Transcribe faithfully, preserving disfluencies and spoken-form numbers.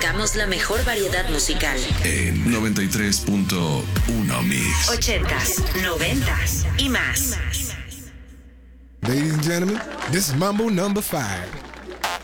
Buscamos la mejor variedad musical. En noventa y tres punto uno Mix. Ochentas, noventas y más. Ladies and gentlemen, this is Mambo number five.